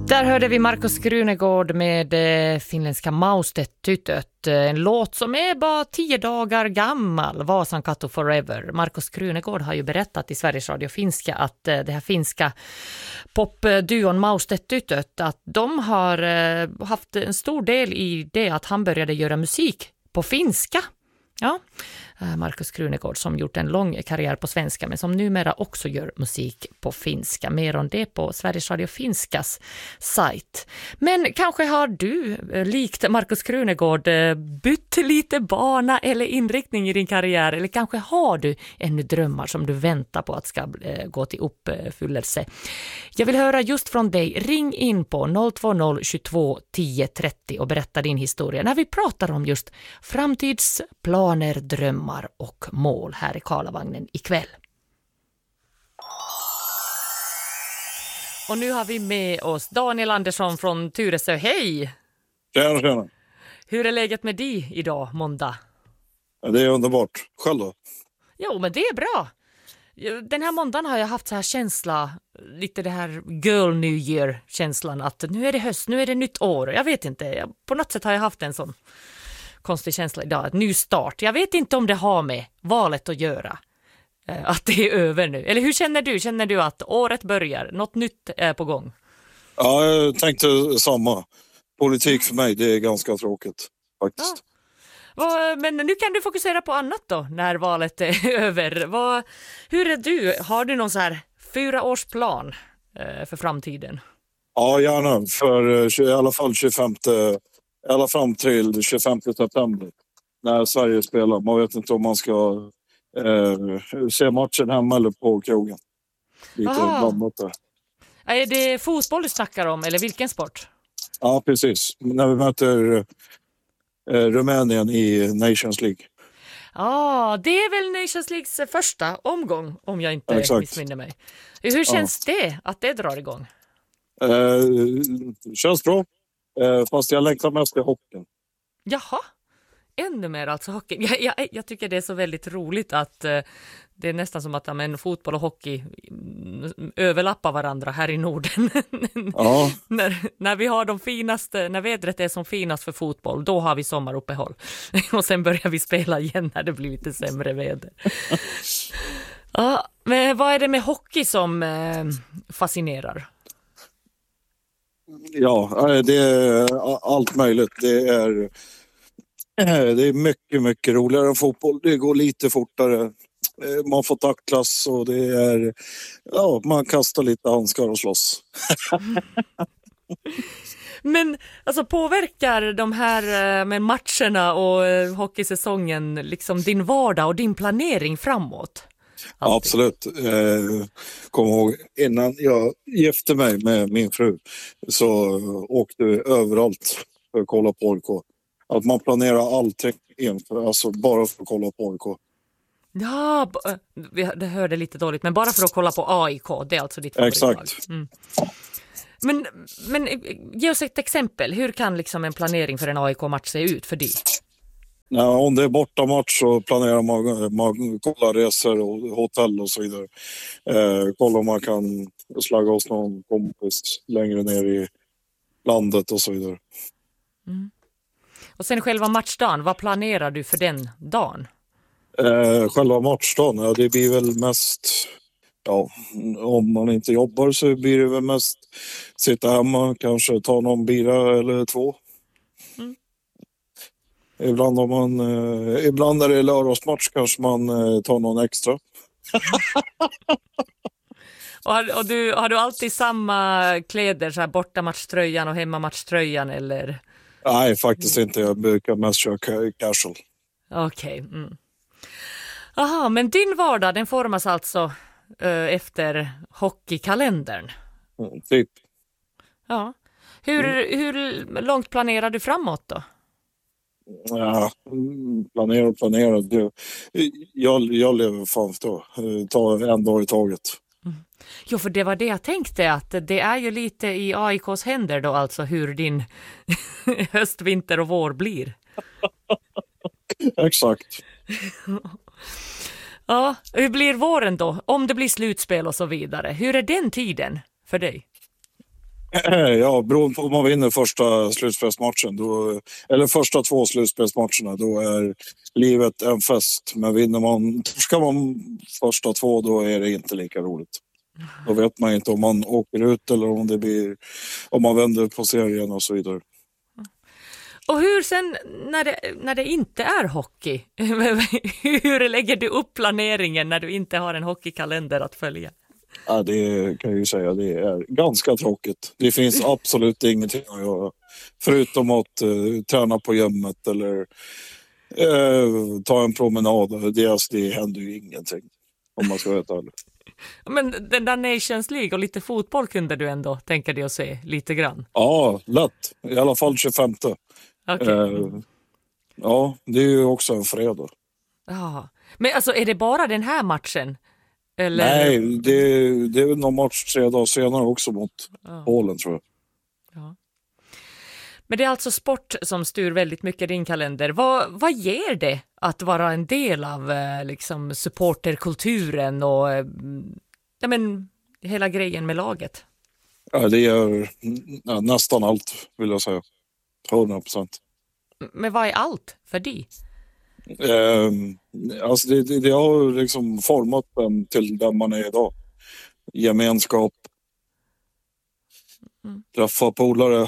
Där hörde vi Markus Krunegård med finländska Maustetytöt. En låt som är bara 10 dagar gammal, Vasan Katu Forever. Markus Krunegård har ju berättat i Sveriges Radio Finska att det här finska popduon Maustetytöt, att de har haft en stor del i det att han började göra musik på finska. Ja, Markus Krunegård som gjort en lång karriär på svenska men som numera också gör musik på finska. Mer om det på Sveriges Radio Finskas sajt. Men kanske har du, likt Markus Krunegård, bytt lite bana eller inriktning i din karriär, eller kanske har du ännu drömmar som du väntar på att ska gå till uppfyllelse. Jag vill höra just från dig. Ring in på 020 22 10 30 och berätta din historia när vi pratar om just framtidsplaner, drömmar och mål här i Karlavagnen ikväll. Och nu har vi med oss Daniel Andersson från Tyresö. Hej! Tjena. Hur är läget med dig idag, måndag? Ja, det är underbart. Själv då? Jo, men det är bra. Den här måndagen har jag haft så här känsla, lite det här girl new year-känslan, att nu är det höst, nu är det nytt år. Jag vet inte, på något sätt har jag haft en sån konstig känsla idag, ett ny start. Jag vet inte om det har med valet att göra, att det är över nu. Eller hur känner du? Känner du att året börjar, något nytt är på gång? Ja, jag tänkte samma. Politik för mig, det är ganska tråkigt faktiskt. Ja. Men nu kan du fokusera på annat då, när valet är över. Hur är du? Har du någon så här 4-årsplan för framtiden? Ja, gärna. För i alla fall 25, alla fram till 25 september när Sverige spelar. Man vet inte om man ska se matchen hemma eller på krogen. Lite blandat där. Är det fotboll du snackar om, eller vilken sport? Ja, precis. När vi möter Rumänien i Nations League. Ja, det är väl Nations Leagues första omgång, om jag inte missminner mig. Hur känns det att det drar igång? Känns bra. Fast jag längtar mest till hockeyn. Jaha, ännu mer alltså hockey. Jag tycker det är så väldigt roligt att det är nästan som att fotboll och hockey överlappar varandra här i Norden. Ja. när vi har de finaste, när vädret är som finast för fotboll, då har vi sommaruppehåll. Och sen börjar vi spela igen när det blir lite sämre väder. Ja, men vad är det med hockey som fascinerar? Ja, det är allt möjligt. Det är mycket, mycket roligare än fotboll. Det går lite fortare. Man får tacklas och det är... Ja, man kastar lite handskar och slåss. Men alltså, påverkar de här med matcherna och hockeysäsongen liksom din vardag och din planering framåt? Ja, absolut. Kom ihåg, innan jag gifte mig med min fru så åkte vi överallt för att kolla på AIK. Att man planerar allting inför, alltså bara för att kolla på AIK. Ja, det hörde lite dåligt, men bara för att kolla på AIK, det är alltså ditt favoritlag. Exakt. Mm. Men ge oss ett exempel. Hur kan liksom en planering för en AIK-match se ut för dig? Ja, om det är bortamatch så planerar man kollar resor och hotell och så vidare. Kolla om man kan slagga oss någon kompis längre ner i landet och så vidare. Mm. Och sen själva matchdagen, vad planerar du för den dagen? Själva matchdagen, ja, det blir väl mest... Ja, om man inte jobbar så blir det väl mest sitta hemma, kanske ta någon bira eller 2. Mm. Ibland när det är lördagsmatch kanske man tar någon extra. Och har du alltid samma kläder, så här bortamatchtröjan och hemmamatchtröjan, eller? Nej, faktiskt inte. Jag brukar mest köra casual. Okej. Mm. Aha, men din vardag, den formas alltså efter hockeykalendern? Typ. Ja. Hur långt planerar du framåt då? Ja, planera. Jag lever fan då. Ta en dag i taget. Mm. Jo, för det var det jag tänkte, att det är ju lite i AIKs händer då, alltså hur din höst, vinter och vår blir. Exakt. Ja, hur blir våren då? Om det blir slutspel och så vidare. Hur är den tiden för dig? Ja, beroende på om man vinner första slutspelsmatchen eller första 2 slutspelsmatcherna, då är livet en fest. Men torskar man första 2, då är det inte lika roligt. Då vet man inte om man åker ut eller om man vänder på serien och så vidare. Och hur sen när det inte är hockey, hur lägger du upp planeringen när du inte har en hockeykalender att följa? Ja, det kan jag ju säga, det är ganska tråkigt. Det finns absolut ingenting att göra. Förutom att träna på gymmet eller ta en promenad. Det händer ju ingenting, om man ska veta det. Men den där Nations League och lite fotboll kunde du ändå tänka dig att se lite grann? Ja, lätt. I alla fall 25. Okay. Ja, det är ju också en fredag. Ja. Men alltså, är det bara den här matchen? Eller? Nej, det är någon match 3 dagar senare också mot Polen, tror jag. Ja. Men det är alltså sport som styr väldigt mycket din kalender. Vad ger det att vara en del av liksom supporterkulturen och hela grejen med laget? Ja, det är nästan allt, vill jag säga. 100%. Men vad är allt för dig? Alltså det har liksom format den till den man är idag. Gemenskap. Träffa polare.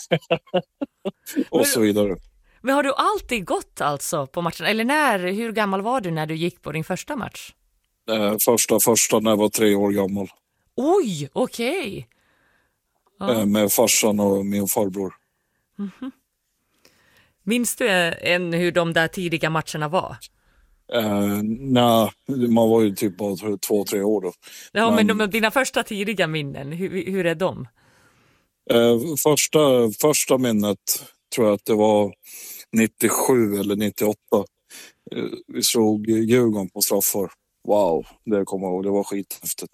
Och så vidare. Men har du alltid gått alltså på matchen? Eller hur gammal var du när du gick på din första match? Första när jag var 3 år gammal. Oj, okej. Ja. Med farsan och min farbror. Mm-hmm. Minns du hur de där tidiga matcherna var? Nej, man var ju typ bara 2-3 år då. Ja, men dina första tidiga minnen, hur är de? Första minnet tror jag att det var 97 eller 98. Vi slog Djurgården på straffar. Wow, det kommer jag ihåg. Det var skithäftigt.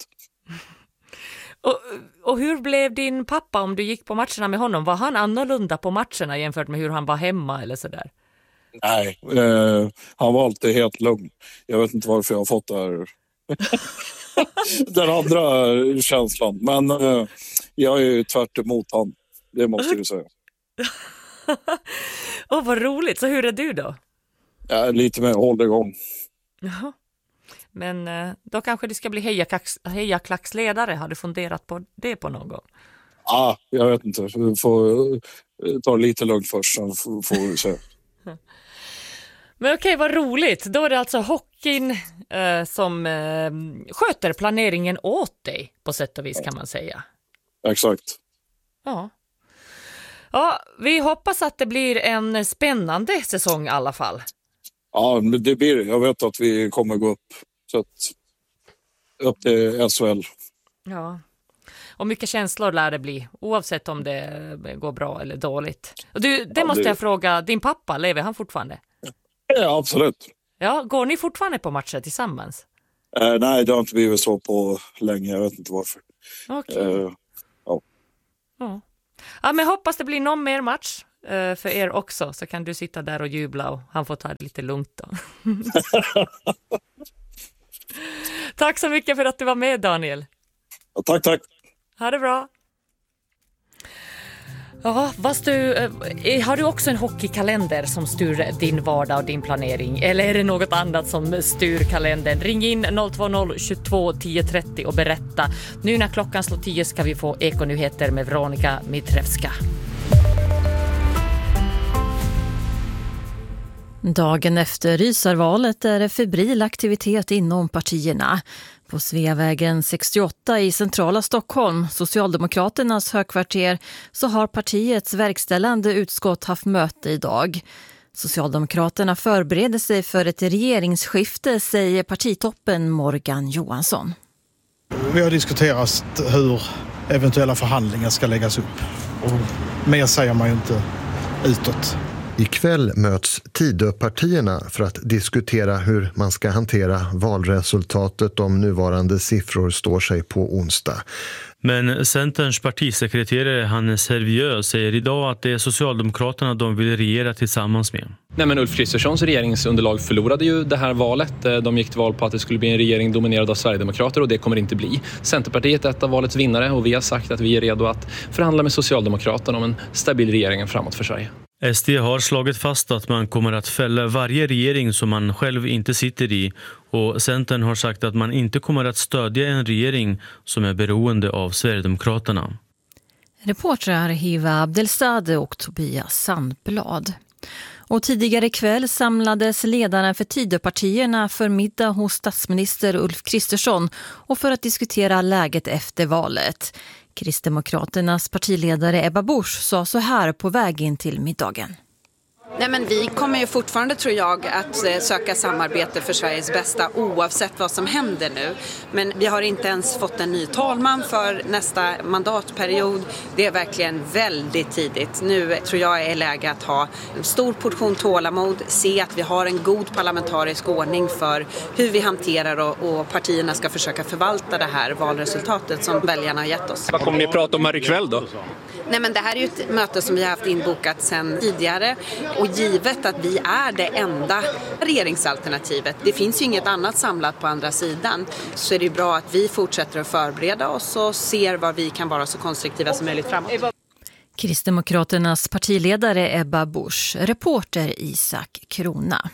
Och hur blev din pappa om du gick på matcherna med honom? Var han annorlunda på matcherna jämfört med hur han var hemma eller sådär? Nej, han var alltid helt lugn. Jag vet inte varför jag har fått det här. Den andra känslan. Men jag är ju tvärt emot han. Det måste du säga. Vad roligt. Så hur är du då? Lite mer håll igång. Jaha. Men då kanske du ska bli hejaklacksledare. Har du funderat på det på någon gång? Jag vet inte. Vi får ta lite lugnt först, sen får vi se. Men okej, vad roligt. Då är det alltså hockeyn som sköter planeringen åt dig på sätt och vis, kan man säga. Exakt. Ja, vi hoppas att det blir en spännande säsong i alla fall. Ja, det blir det. Jag vet att vi kommer gå upp till SHL. Ja, och mycket känslor lär det bli, oavsett om det går bra eller dåligt. Och måste jag fråga, din pappa, lever han fortfarande? Ja, absolut. Ja, går ni fortfarande på matcher tillsammans? Nej, det har inte blivit så på länge. Jag vet inte varför. Okej. Ja, men hoppas det blir någon mer match för er också, så kan du sitta där och jubla och han får ta det lite lugnt då. Tack så mycket för att du var med, Daniel. Ja, tack. Ha det bra. Ja, har du också en hockeykalender som styr din vardag och din planering? Eller är det något annat som styr kalendern? Ring in 020 22 10 30 och berätta. Nu när klockan slår 10 ska vi få Ekonyheter med Veronika Mitrevska. Dagen efter rysarvalet är det febril aktivitet inom partierna. På Sveavägen 68 i centrala Stockholm, Socialdemokraternas högkvarter, så har partiets verkställande utskott haft möte idag. Socialdemokraterna förbereder sig för ett regeringsskifte, säger partitoppen Morgan Johansson. Vi har diskuterat hur eventuella förhandlingar ska läggas upp. Och mer säger man ju inte utåt. Ikväll möts Tidöpartierna för att diskutera hur man ska hantera valresultatet om nuvarande siffror står sig på onsdag. Men Centerns partisekreterare Hannes Hervieu säger idag att det är Socialdemokraterna de vill regera tillsammans med. Nej, men Ulf Kristerssons regeringsunderlag förlorade ju det här valet. De gick till val på att det skulle bli en regering dominerad av Sverigedemokrater och det kommer inte bli. Centerpartiet är ett av valets vinnare och vi har sagt att vi är redo att förhandla med Socialdemokraterna om en stabil regering framåt för Sverige. SD har slagit fast att man kommer att fälla varje regering som man själv inte sitter i och Centern har sagt att man inte kommer att stödja en regering som är beroende av Sverigedemokraterna. Reportrar Hiva Abdelzadeh och Tobias Sandblad. Och tidigare kväll samlades ledarna för Tidöpartierna för middag hos statsminister Ulf Kristersson och för att diskutera läget efter valet. Kristdemokraternas partiledare Ebba Busch sa så här på väg in till middagen. Nej, men vi kommer ju fortfarande, tror jag, att söka samarbete för Sveriges bästa oavsett vad som händer nu. Men vi har inte ens fått en ny talman för nästa mandatperiod. Det är verkligen väldigt tidigt. Nu tror jag är läge att ha en stor portion tålamod, se att vi har en god parlamentarisk ordning för hur vi hanterar och partierna ska försöka förvalta det här valresultatet som väljarna har gett oss. Vad kommer ni prata om här ikväll då? Nej, men det här är ju ett möte som vi har haft inbokat sedan tidigare och givet att vi är det enda regeringsalternativet, det finns ju inget annat samlat på andra sidan, så är det bra att vi fortsätter att förbereda oss och ser vad vi kan vara så konstruktiva som möjligt framåt. Kristdemokraternas partiledare Ebba Busch, reporter Isak Krona.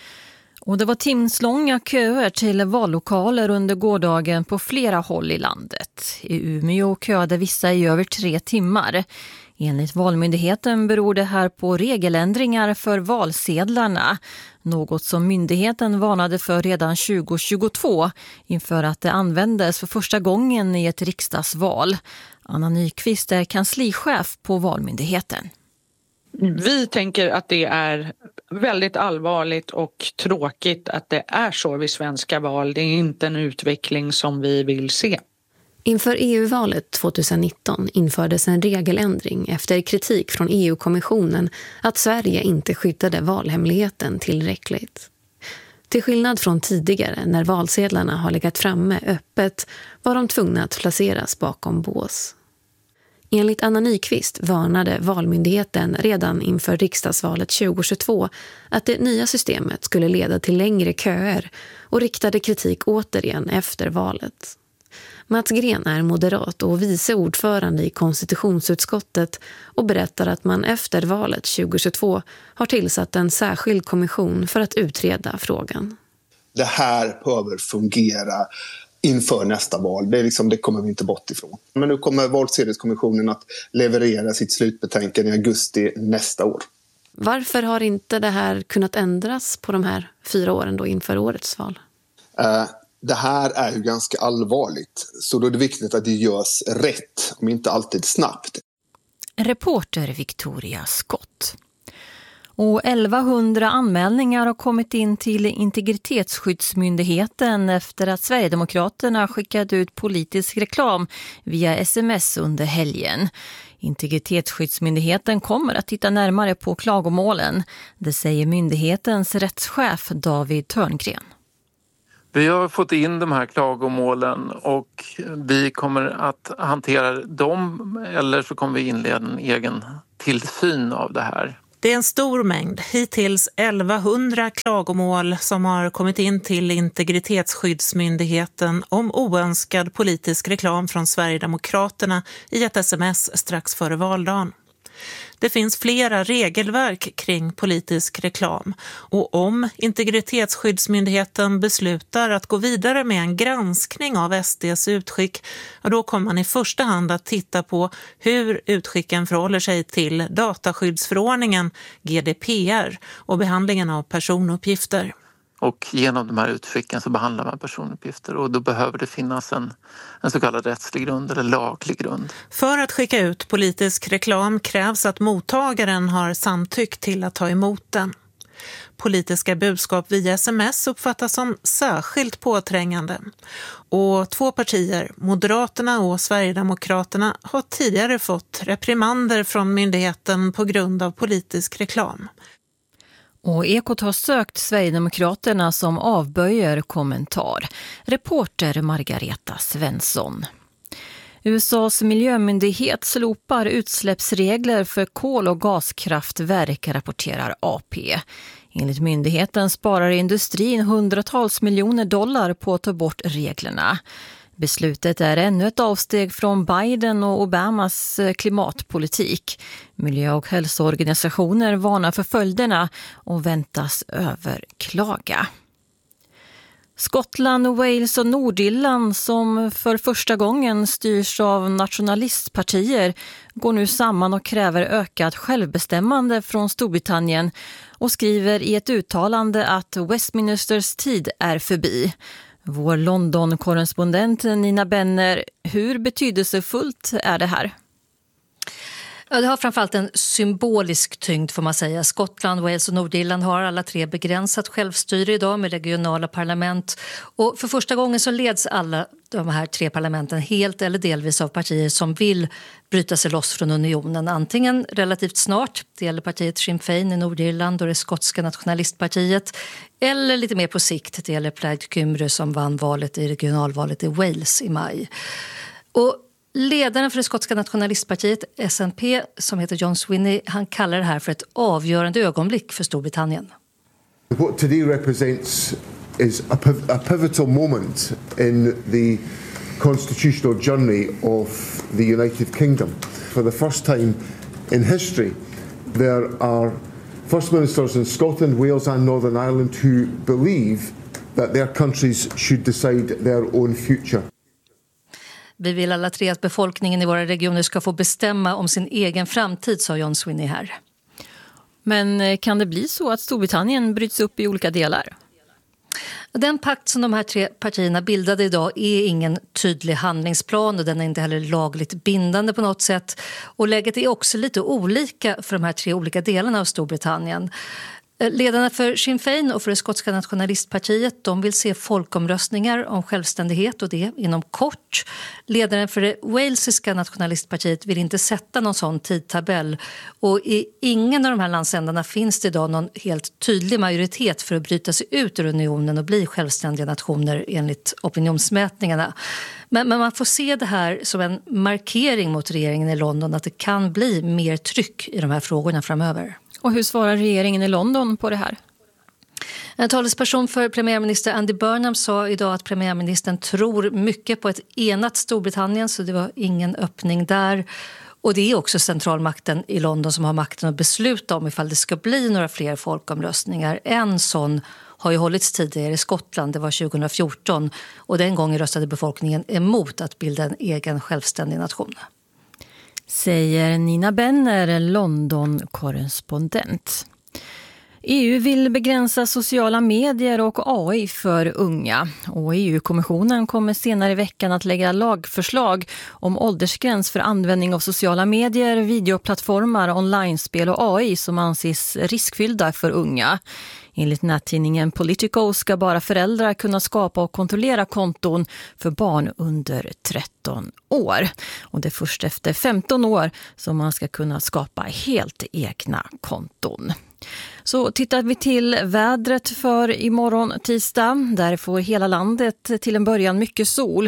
Och det var timslånga köer till vallokaler under gårdagen på flera håll i landet. I Umeå köade vissa i över 3 timmar. Enligt Valmyndigheten beror det här på regeländringar för valsedlarna. Något som myndigheten varnade för redan 2022 inför att det användes för första gången i ett riksdagsval. Anna Nyqvist är kanslichef på Valmyndigheten. Vi tänker att det är väldigt allvarligt och tråkigt att det är så vid svenska val. Det är inte en utveckling som vi vill se. Inför EU-valet 2019 infördes en regeländring efter kritik från EU-kommissionen att Sverige inte skyddade valhemligheten tillräckligt. Till skillnad från tidigare när valsedlarna har legat framme öppet var de tvungna att placeras bakom bås. Enligt Anna Nyqvist varnade Valmyndigheten redan inför riksdagsvalet 2022 att det nya systemet skulle leda till längre köer och riktade kritik återigen efter valet. Mats Gren är moderat och vice ordförande i konstitutionsutskottet och berättar att man efter valet 2022 har tillsatt en särskild kommission för att utreda frågan. Det här behöver fungera inför nästa val. Det kommer vi inte bort ifrån. Men nu kommer valsedelskommissionen att leverera sitt slutbetänkande i augusti nästa år. Varför har inte det här kunnat ändras på de här 4 åren då inför årets val? Det här är ju ganska allvarligt. Så då är det viktigt att det görs rätt, om inte alltid snabbt. Reporter Victoria Skott. Och 1100 anmälningar har kommit in till Integritetsskyddsmyndigheten efter att Sverigedemokraterna skickade ut politisk reklam via sms under helgen. Integritetsskyddsmyndigheten kommer att titta närmare på klagomålen. Det säger myndighetens rättschef David Törngren. Vi har fått in de här klagomålen och vi kommer att hantera dem eller så kommer vi inleda en egen tillsyn av det här. Det är en stor mängd, hittills 1100 klagomål som har kommit in till Integritetsskyddsmyndigheten om oönskad politisk reklam från Sverigedemokraterna i ett sms strax före valdagen. Det finns flera regelverk kring politisk reklam och om Integritetsskyddsmyndigheten beslutar att gå vidare med en granskning av SDs utskick, då kommer man i första hand att titta på hur utskicken förhåller sig till dataskyddsförordningen, GDPR och behandlingen av personuppgifter. Och genom de här utskicken så behandlar man personuppgifter och då behöver det finnas en så kallad rättslig grund eller laglig grund. För att skicka ut politisk reklam krävs att mottagaren har samtyckt till att ta emot den. Politiska budskap via sms uppfattas som särskilt påträngande. Och 2 partier, Moderaterna och Sverigedemokraterna, har tidigare fått reprimander från myndigheten på grund av politisk reklam. Och Ekot har sökt Sverigedemokraterna som avböjer kommentar. Reporter Margareta Svensson. USAs miljömyndighet slopar utsläppsregler för kol- och gaskraftverk, rapporterar AP. Enligt myndigheten sparar industrin hundratals miljoner dollar på att ta bort reglerna. Beslutet är ännu ett avsteg från Biden och Obamas klimatpolitik. Miljö- och hälsoorganisationer varnar för följderna och väntas överklaga. Skottland, Wales och Nordirland, som för första gången styrs av nationalistpartier, går nu samman och kräver ökat självbestämmande från Storbritannien och skriver i ett uttalande att Westminsters tid är förbi. Vår London-korrespondent Nina Benner, hur betydelsefullt är det här? Ja, det har framförallt en symbolisk tyngd får man säga. Skottland, Wales och Nordirland har alla 3 begränsat självstyre idag med regionala parlament. Och för första gången så leds alla de här 3 parlamenten helt eller delvis av partier som vill bryta sig loss från unionen. Antingen relativt snart, det gäller partiet Sinn Féin i Nordirland och det skotska nationalistpartiet. Eller lite mer på sikt, det gäller Plaid Cymru som vann valet i regionalvalet i Wales i maj. Och ledaren för det skotska nationalistpartiet SNP, som heter John Swinney, han kallar det här för ett avgörande ögonblick för Storbritannien. What today represents is a pivotal moment in the constitutional journey of the United Kingdom. For the first time in history, there are First Ministers in Scotland, Wales and Northern Ireland who believe that their countries should decide their own future. Vi vill alla 3 att befolkningen i våra regioner ska få bestämma om sin egen framtid, sa John Swinney här. Men kan det bli så att Storbritannien bryts upp i olika delar? Den pakt som de här 3 partierna bildade idag är ingen tydlig handlingsplan och den är inte heller lagligt bindande på något sätt. Och läget är också lite olika för de här 3 olika delarna av Storbritannien. Ledarna för Sinn Féin och för det skotska nationalistpartiet, de vill se folkomröstningar om självständighet och det inom kort. Ledaren för det walesiska nationalistpartiet vill inte sätta någon sån tidtabell. Och i ingen av de här landsändarna finns det idag någon helt tydlig majoritet för att bryta sig ut ur unionen och bli självständiga nationer enligt opinionsmätningarna. Men man får se det här som en markering mot regeringen i London att det kan bli mer tryck i de här frågorna framöver. Och hur svarar regeringen i London på det här? En talesperson för premiärminister Andy Burnham sa idag att premiärministern tror mycket på ett enat Storbritannien, så det var ingen öppning där. Och det är också centralmakten i London som har makten att besluta om ifall det ska bli några fler folkomröstningar. En sån har ju hållits tidigare i Skottland, det var 2014. Och den gången röstade befolkningen emot att bilda en egen självständig nation. Säger Nina Benner, London-korrespondent. EU vill begränsa sociala medier och AI för unga. Och EU-kommissionen kommer senare i veckan att lägga lagförslag om åldersgräns för användning av sociala medier, videoplattformar, online-spel och AI som anses riskfyllda för unga. Enligt nättidningen Politico ska bara föräldrar kunna skapa och kontrollera konton för barn under 13 år. Och det är först efter 15 år som man ska kunna skapa helt egna konton. Så tittar vi till vädret för imorgon tisdag. Där får hela landet till en början mycket sol,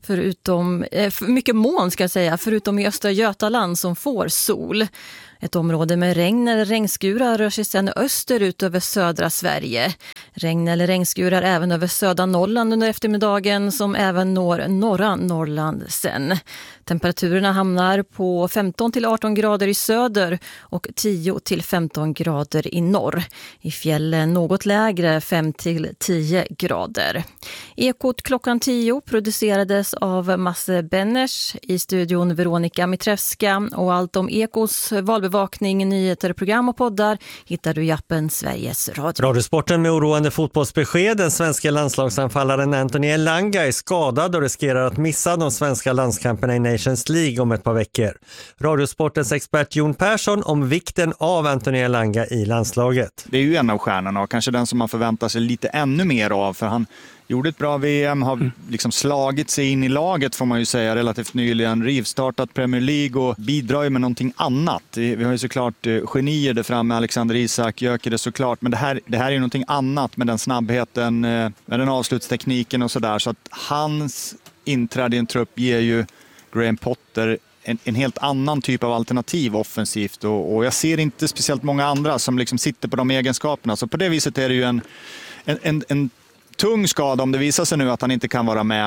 mycket moln ska jag säga, förutom i Östra Götaland som får sol. Ett område med regn eller regnskurar rör sig sedan österut över södra Sverige. Regn eller regnskurar även över södra Norrland under eftermiddagen som även når norra Norrland sen. Temperaturerna hamnar på 15 till 18 grader i söder och 10 till 15 grader i norr. I fjällen något lägre 5 till 10 grader. Ekot klockan 10 producerades av Masse Benners, i studion Veronica Mitrevska, och allt om Ekos valbevakning bevakning, nyheter, program och poddar hittar du i appen Sveriges Radio. Radiosporten med oroande fotbollsbesked. Den svenska landslagsanfallaren Anthony Elanga är skadad och riskerar att missa de svenska landskamperna i Nations League om ett par veckor. Radiosportens expert Jon Persson om vikten av Anthony Elanga i landslaget. Det är ju en av stjärnorna och kanske den som man förväntar sig lite ännu mer av, för han gjorde ett bra VM, har liksom slagit sig in i laget får man ju säga relativt nyligen, rivstartat Premier League och bidrar ju med någonting annat. Vi har ju såklart genier där framme, Alexander Isak, Gyökeres såklart, men det här är ju någonting annat med den snabbheten, med den avslutstekniken och sådär, så att hans inträde i en trupp ger ju Graham Potter en helt annan typ av alternativ offensivt och jag ser inte speciellt många andra som liksom sitter på de egenskaperna, så på det viset är det ju en tung skada om det visar sig nu att han inte kan vara med.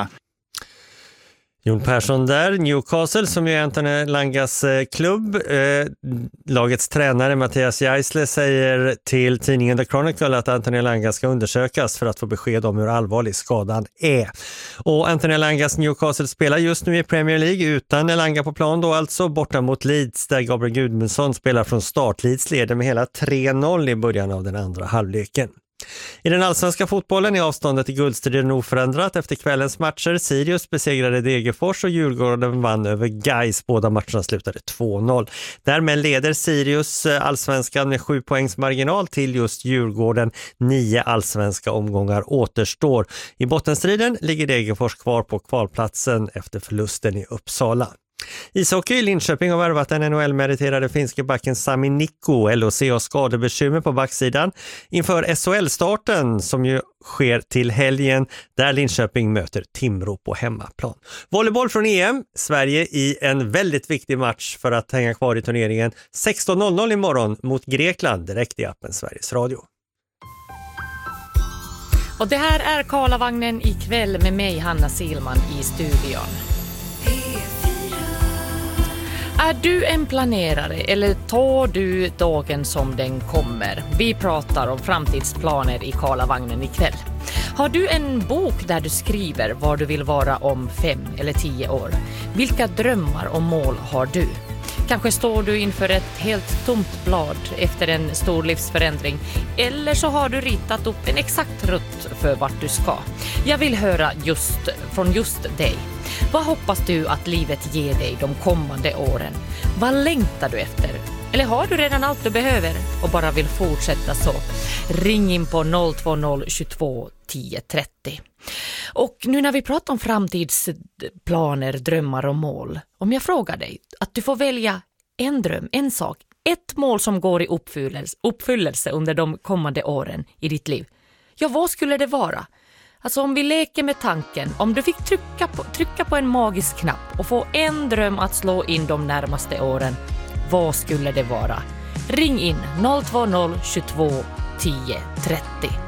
Jon Persson där, Newcastle som ju är Anthony Langas klubb. Lagets tränare Mattias Geisler säger till tidningen The Chronicle att Anthony Langa ska undersökas för att få besked om hur allvarlig skadan är. Och Anthony Langas Newcastle spelar just nu i Premier League utan Langa på plan då, alltså borta mot Leeds där Gabriel Gudmundsson spelar från start. Leeds leder med hela 3-0 i början av den andra halvleken. I den allsvenska fotbollen är avståndet i guldstriden oförändrat efter kvällens matcher. Sirius besegrade Degerfors och Djurgården vann över Gais. Båda matcherna slutade 2-0. Därmed leder Sirius allsvenskan med 7 poängs marginal till just Djurgården. 9 allsvenska omgångar återstår. I bottenstriden ligger Degerfors kvar på kvalplatsen efter förlusten i Uppsala. Ishockey i Linköping har värvat den NHL-meriterade finske backen Sami Nikko. LHC har skadebekymmer på backsidan inför SHL-starten som ju sker till helgen där Linköping möter Timrå på hemmaplan. Volleyboll från EM. Sverige i en väldigt viktig match för att hänga kvar i turneringen. 16.00 imorgon mot Grekland direkt i appen Sveriges Radio. Och det här är Karlavagnen ikväll med mig, Hanna Silman, i studion. Är du en planerare eller tar du dagen som den kommer? Vi pratar om framtidsplaner i Karlavagnen ikväll. Har du en bok där du skriver var du vill vara om 5 eller 10 år? Vilka drömmar och mål har du? Kanske står du inför ett helt tomt blad efter en stor livsförändring. Eller så har du ritat upp en exakt rutt för vart du ska. Jag vill höra från just dig. Vad hoppas du att livet ger dig de kommande åren? Vad längtar du efter? Eller har du redan allt du behöver och bara vill fortsätta så? Ring in på 020 22 10 30. Och nu när vi pratar om framtidsplaner, drömmar och mål. Om jag frågar dig att du får välja en dröm, en sak, ett mål som går i uppfyllelse under de kommande åren i ditt liv. Ja, vad skulle det vara? Alltså om vi leker med tanken, om du fick trycka på en magisk knapp och få en dröm att slå in de närmaste åren, vad skulle det vara? Ring in 020 22 10 30.